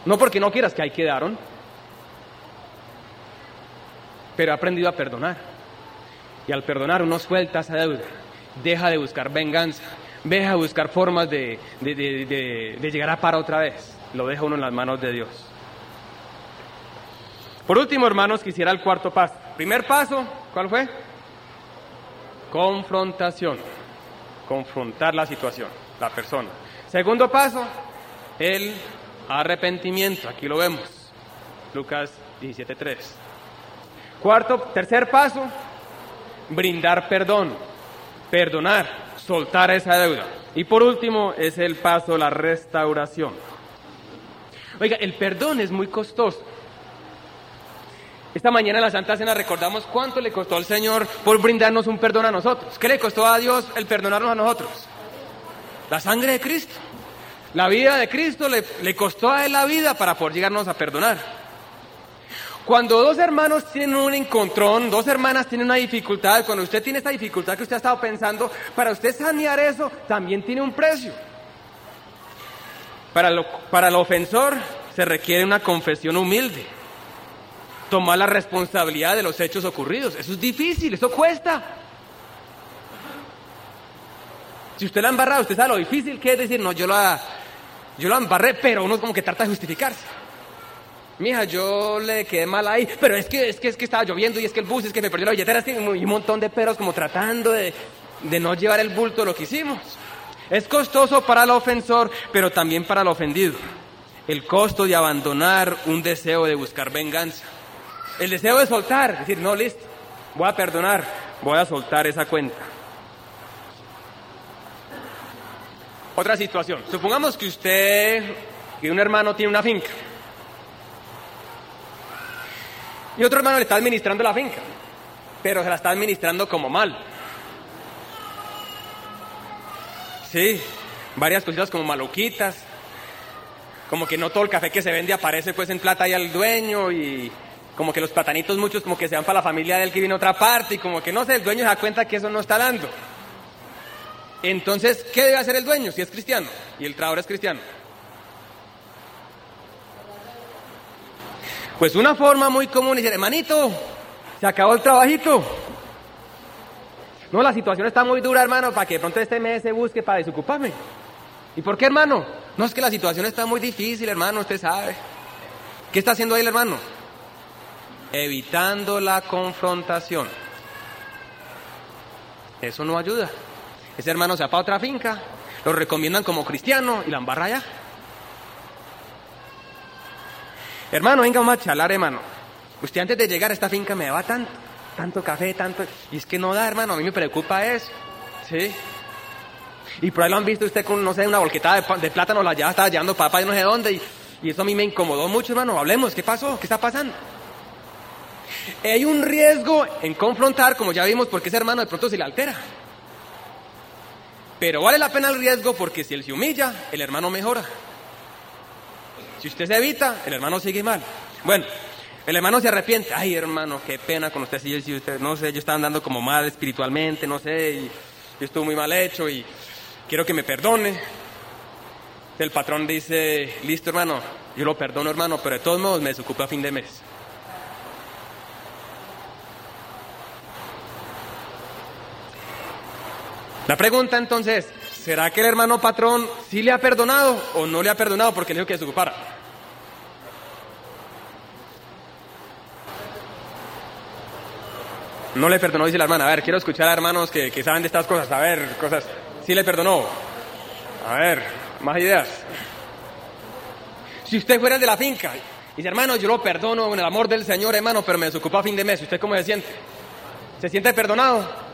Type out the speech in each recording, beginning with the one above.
No porque no quieras, que ahí quedaron. Pero he aprendido a perdonar. Y al perdonar uno suelta esa deuda. Deja de buscar venganza. Deja de buscar formas de llegar a par otra vez. Lo deja uno en las manos de Dios. Por último, hermanos, quisiera el cuarto paso. Primer paso, ¿cuál fue? Confrontación. Confrontar la situación, la persona. Segundo paso, el arrepentimiento. Aquí lo vemos. Lucas 17:3. Tercer paso, brindar perdón. Perdonar, soltar esa deuda. Y por último, es el paso, la restauración. Oiga, el perdón es muy costoso. Esta mañana en la Santa Cena recordamos cuánto le costó al Señor por brindarnos un perdón a nosotros. ¿Qué le costó a Dios el perdonarnos a nosotros? La sangre de Cristo. La vida de Cristo le costó a Él la vida para poder llegarnos a perdonar. Cuando dos hermanos tienen un encontrón, dos hermanas tienen una dificultad, cuando usted tiene esta dificultad que usted ha estado pensando, para usted sanear eso también tiene un precio. Para el ofensor se requiere una confesión humilde. Tomar la responsabilidad de los hechos ocurridos. Eso es difícil, eso cuesta. Si usted la ha embarrado, usted sabe lo difícil que es decir, no, yo la embarré, pero uno como que trata de justificarse. Mija, yo le quedé mal ahí, pero es que estaba lloviendo y es que el bus, es que me perdió la billetera, es que y un montón de peros como tratando de no llevar el bulto de lo que hicimos. Es costoso para el ofensor, pero también para el ofendido. El costo de abandonar un deseo de buscar venganza. El deseo de soltar, decir, no, listo, voy a perdonar, voy a soltar esa cuenta. Otra situación, supongamos que un hermano tiene una finca. Y otro hermano le está administrando la finca, pero se la está administrando como mal. Sí, varias cositas como maluquitas, como que no todo el café que se vende aparece pues en plata ahí al dueño y como que los platanitos muchos como que se van para la familia del que viene a otra parte y como que no sé, el dueño se da cuenta que eso no está dando. Entonces, ¿qué debe hacer el dueño si es cristiano y el trabajador es cristiano? Pues una forma muy común es decir, hermanito, se acabó el trabajito. No, la situación está muy dura, hermano, para que de pronto este mes se busque para desocuparme. ¿Y por qué, hermano? No, es que la situación está muy difícil, hermano, usted sabe. ¿Qué está haciendo ahí el hermano? Evitando la confrontación. Eso no ayuda. Ese hermano se va para otra finca, lo recomiendan como cristiano y la embarra allá. Hermano, venga, vamos a charlar, hermano. Usted antes de llegar a esta finca me daba tanto café, tanto... Y es que no da, hermano, a mí me preocupa eso. ¿Sí? Y por ahí lo han visto usted con, no sé, una volquetada de plátano, la estaba llevando papá y no sé dónde. Y eso a mí me incomodó mucho, hermano. Hablemos, ¿qué pasó? ¿Qué está pasando? Hay un riesgo en confrontar, como ya vimos, porque ese hermano de pronto se le altera. Pero vale la pena el riesgo porque si él se humilla, el hermano mejora. Si usted se evita, el hermano sigue mal. Bueno, el hermano se arrepiente. Ay, hermano, qué pena con usted. Si usted, no sé, yo estaba andando como mal espiritualmente, no sé, y yo estuve muy mal hecho y quiero que me perdone. El patrón dice, listo, hermano, yo lo perdono, hermano, pero de todos modos me desocupo a fin de mes. La pregunta entonces es, ¿será que el hermano patrón sí le ha perdonado o no le ha perdonado porque le dijo que se ocupara? No le perdonó, dice la hermana. A ver, quiero escuchar a hermanos que saben de estas cosas. A ver, cosas. Sí le perdonó. A ver, más ideas. Si usted fuera el de la finca y dice, hermano, yo lo perdono con el amor del Señor, hermano, pero me desocupó a fin de mes. ¿Usted cómo se siente? ¿Se siente perdonado?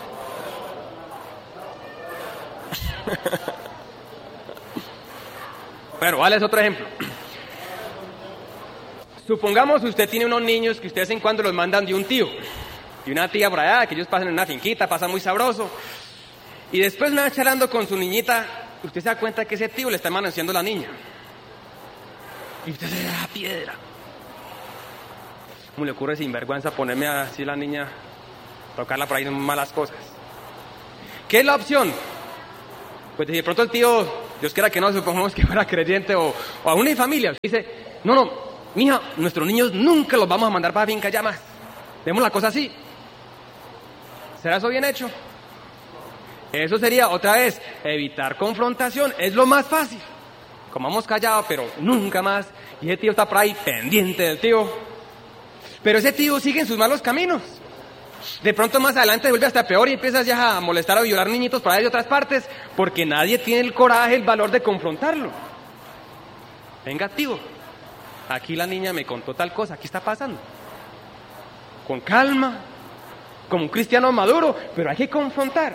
Bueno, vale, es otro ejemplo. Supongamos que usted tiene unos niños que ustedes en cuando los mandan de un tío y una tía por allá, que ellos pasan en una finquita, pasan muy sabroso. Y después una vez charlando con su niñita, usted se da cuenta que ese tío le está manoseando a la niña. Y usted se da piedra. ¿Cómo le ocurre sinvergüenza ponerme así a la niña, tocarla por ahí en malas cosas? ¿Qué es la opción? Pues de pronto el tío, Dios quiera que no, supongamos que fuera creyente o a una familia. Dice, No, mija, nuestros niños nunca los vamos a mandar para la finca ya más. Vemos la cosa así. ¿Será eso bien hecho? Eso sería, otra vez, evitar confrontación. Es lo más fácil. Comamos callado, pero nunca más. Y ese tío está por ahí pendiente del tío. Pero ese tío sigue en sus malos caminos. De pronto más adelante vuelve hasta peor y empiezas ya a molestar, a violar niñitos por ahí de otras partes, porque nadie tiene el coraje, el valor de confrontarlo. Venga, tío, aquí la niña me contó tal cosa, ¿qué está pasando? Con calma, como un cristiano maduro, pero hay que confrontar.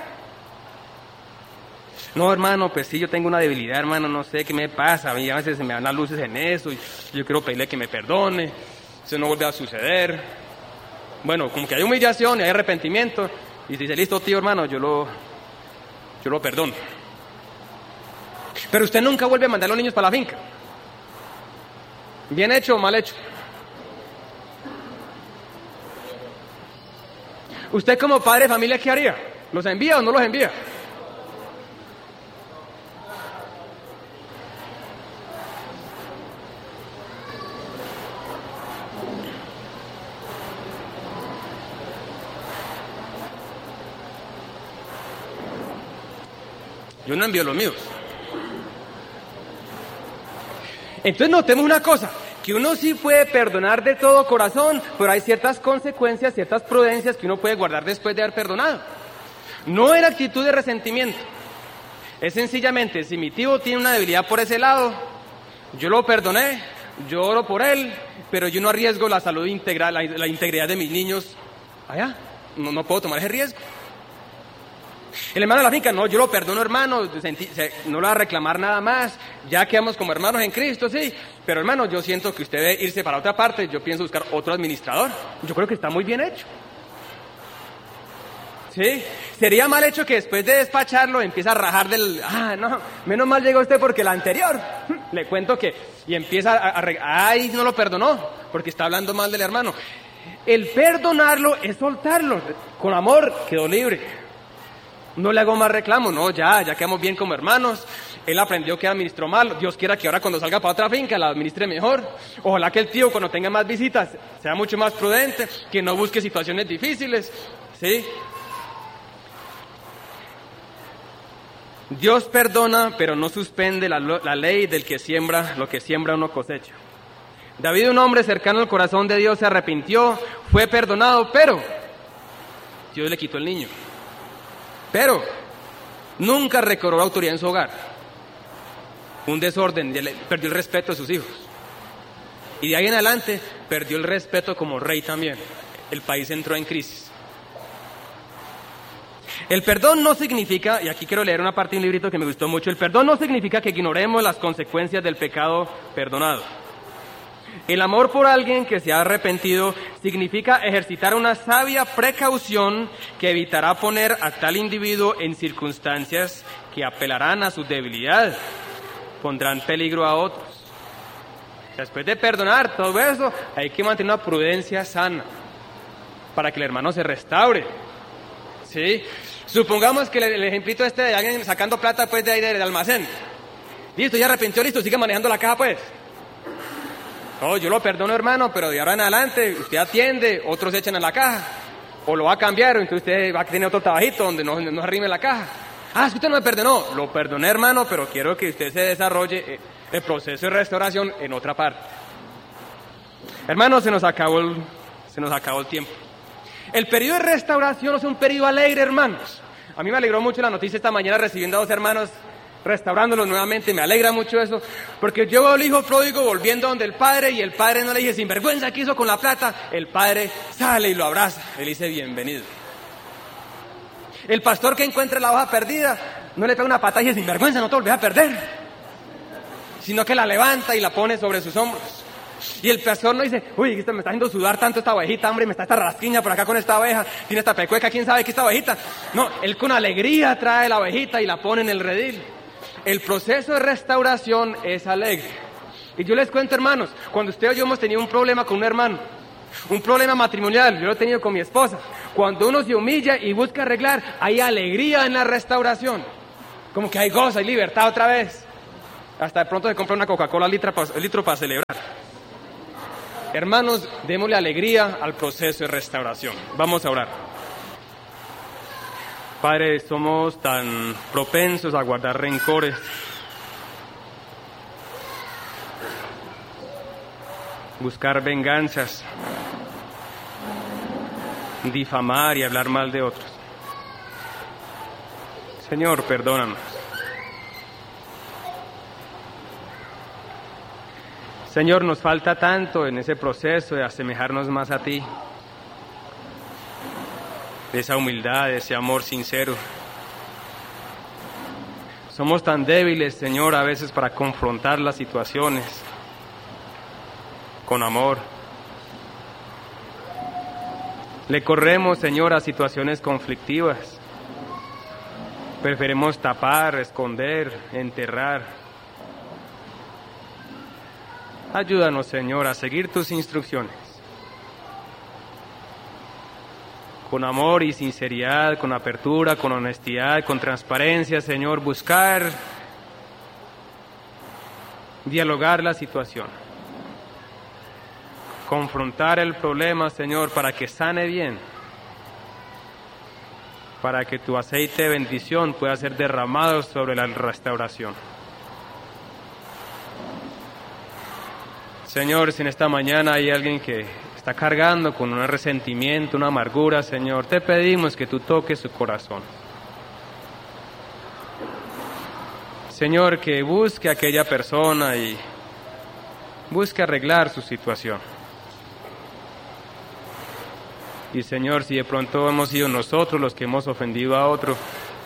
No, hermano, pues sí, yo tengo una debilidad, hermano, no sé qué me pasa, a mí a veces se me dan las luces en eso, y yo quiero pedirle que me perdone, eso no vuelve a suceder. Bueno, como que hay humillación y hay arrepentimiento, y dice, listo, tío, hermano, yo lo perdono. Pero usted nunca vuelve a mandar a los niños para la finca. ¿Bien hecho o mal hecho? ¿Usted como padre de familia qué haría? ¿Los envía o no los envía? Yo no envío los míos. Entonces notemos una cosa, que uno sí puede perdonar de todo corazón, pero hay ciertas consecuencias, ciertas prudencias que uno puede guardar después de haber perdonado. No era actitud de resentimiento. Es sencillamente, si mi tío tiene una debilidad por ese lado, yo lo perdoné, yo oro por él, pero yo no arriesgo la salud integral, la integridad de mis niños allá. No puedo tomar ese riesgo. El hermano de la finca, no, yo lo perdono, hermano, no lo va a reclamar nada más, ya quedamos como hermanos en Cristo, sí, pero hermano, yo siento que usted debe irse para otra parte, yo pienso buscar otro administrador. Yo creo que está muy bien hecho. Sí, sería mal hecho que después de despacharlo empieza a rajar no, menos mal llegó usted porque el anterior, le cuento que, y empieza ay, no lo perdonó, porque está hablando mal del hermano. El perdonarlo es soltarlo, con amor quedó libre. No le hago más reclamo, no, ya quedamos bien como hermanos. Él aprendió que administró mal. Dios quiera que ahora cuando salga para otra finca la administre mejor. Ojalá que el tío cuando tenga más visitas sea mucho más prudente, que no busque situaciones difíciles, ¿sí? Dios perdona, pero no suspende la ley del que siembra, lo que siembra uno cosecha. David, un hombre cercano al corazón de Dios, se arrepintió, fue perdonado, pero Dios le quitó el niño. Pero nunca recobró la autoridad en su hogar. Un desorden, perdió el respeto de sus hijos. Y de ahí en adelante perdió el respeto como rey también. El país entró en crisis. El perdón no significa, y aquí quiero leer una parte de un librito que me gustó mucho, el perdón no significa que ignoremos las consecuencias del pecado perdonado. El amor por alguien que se ha arrepentido significa ejercitar una sabia precaución que evitará poner a tal individuo en circunstancias que apelarán a su debilidad, pondrán peligro a otros. Después de perdonar todo eso, hay que mantener una prudencia sana para que el hermano se restaure. ¿Sí? Supongamos que el ejemplito de alguien sacando plata pues de ahí del almacén. Listo, ya arrepintió, listo, sigue manejando la caja pues. No, yo lo perdono, hermano, pero de ahora en adelante usted atiende, otros echan a la caja, o lo va a cambiar, o entonces usted va a tener otro trabajito donde no arrime la caja. Es que usted no me perdonó. Lo perdoné, hermano, pero quiero que usted se desarrolle el proceso de restauración en otra parte. Hermano, se nos acabó el tiempo. El periodo de restauración es un periodo alegre, hermanos. A mí me alegró mucho la noticia esta mañana recibiendo a 2 hermanos restaurándolos nuevamente, me alegra mucho eso, porque yo veo al hijo pródigo volviendo donde el padre, y el padre no le dice, sinvergüenza, ¿qué hizo con la plata? El padre sale y lo abraza, él dice, bienvenido. El pastor que encuentra la hoja perdida, no le pega una patada y dice, sinvergüenza, no te volvés a perder, sino que la levanta y la pone sobre sus hombros. Y el pastor no dice, uy, me está haciendo sudar tanto esta ovejita, hombre, me está esta rasquiña por acá con esta oveja, tiene esta pecueca, quién sabe qué esta ovejita. No, él con alegría trae la ovejita y la pone en el redil. El proceso de restauración es alegre. Y yo les cuento, hermanos, cuando usted o yo hemos tenido un problema con un hermano, un problema matrimonial, yo lo he tenido con mi esposa, cuando uno se humilla y busca arreglar, hay alegría en la restauración. Como que hay gozo, hay libertad otra vez. Hasta de pronto se compra una Coca-Cola litro para celebrar. Hermanos, démosle alegría al proceso de restauración. Vamos a orar. Padre, somos tan propensos a guardar rencores. Buscar venganzas, difamar y hablar mal de otros. Señor, perdónanos. Señor, nos falta tanto en ese proceso de asemejarnos más a ti, de esa humildad, de ese amor sincero. Somos tan débiles, Señor, a veces para confrontar las situaciones con amor. Le corremos, Señor, a situaciones conflictivas. Preferimos tapar, esconder, enterrar. Ayúdanos, Señor, a seguir tus instrucciones. Con amor y sinceridad, con apertura, con honestidad, con transparencia, Señor, buscar dialogar la situación. Confrontar el problema, Señor, para que sane bien, para que tu aceite de bendición pueda ser derramado sobre la restauración. Señor, si en esta mañana hay alguien que está cargando con un resentimiento, una amargura, Señor, te pedimos que tú toques su corazón. Señor, que busque a aquella persona y busque arreglar su situación. Y Señor, si de pronto hemos sido nosotros los que hemos ofendido a otro,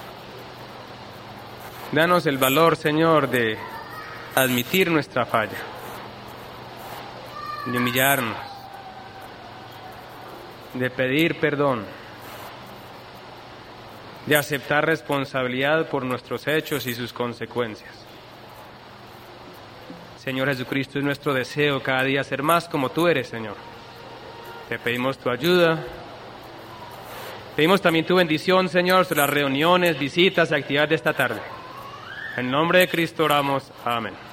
danos el valor, Señor, de admitir nuestra falla, de humillarnos, de pedir perdón, de aceptar responsabilidad por nuestros hechos y sus consecuencias. Señor Jesucristo, es nuestro deseo cada día ser más como tú eres, Señor. Te pedimos tu ayuda. Pedimos también tu bendición, Señor, sobre las reuniones, visitas y actividades de esta tarde. En nombre de Cristo oramos. Amén.